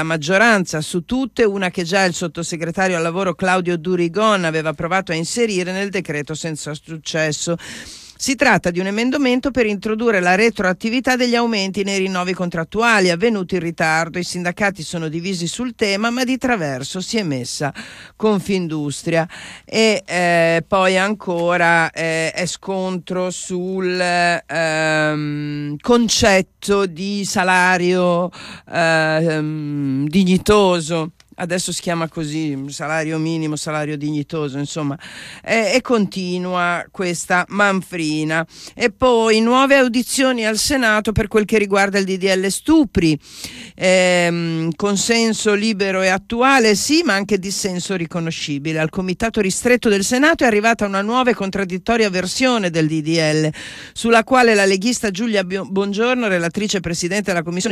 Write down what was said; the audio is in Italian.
maggioranza su tutte, una che già il sottosegretario al lavoro Claudio Durigon aveva provato a inserire nel decreto senza successo. Si tratta di un emendamento per introdurre la retroattività degli aumenti nei rinnovi contrattuali avvenuti in ritardo. I sindacati sono divisi sul tema, ma di traverso si è messa Confindustria. E poi ancora è scontro sul concetto di salario dignitoso. Adesso si chiama così, salario minimo, salario dignitoso, insomma, e continua questa manfrina. E poi nuove audizioni al Senato per quel che riguarda il DDL stupri, consenso libero e attuale sì, ma anche dissenso riconoscibile. Al comitato ristretto del Senato è arrivata una nuova e contraddittoria versione del DDL, sulla quale la leghista Giulia Bongiorno, relatrice e presidente della commissione